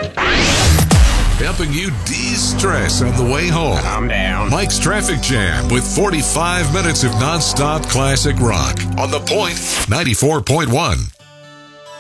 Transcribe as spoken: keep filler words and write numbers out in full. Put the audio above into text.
Helping you de-stress on the way home. Calm down. Mike's Traffic Jam with forty-five minutes of nonstop classic rock on The Point ninety-four point one.